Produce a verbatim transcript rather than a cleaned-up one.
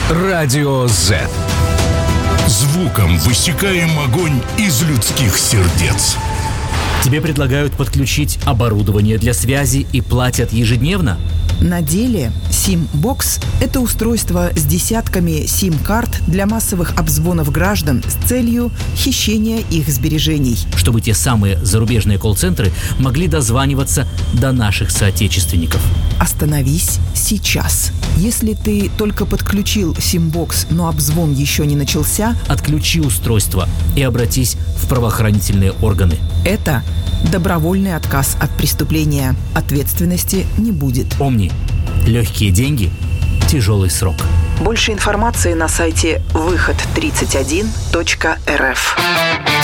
Радио Z. Звуком высекаем огонь из людских сердец. Тебе предлагают подключить оборудование для связи и платят ежедневно? На деле SIM-бокс – это устройство с десятками сим-карт для массовых обзвонов граждан с целью хищения их сбережений. Чтобы те самые зарубежные колл-центры могли дозваниваться до наших соотечественников. Остановись сейчас. Если ты только подключил SIM-бокс, но обзвон еще не начался, отключи устройство и обратись в правоохранительные органы. Это добровольный отказ от преступления. Ответственности не будет. Помни, легкие деньги – тяжелый срок. Больше информации на сайте выход тридцать один точка эр эф.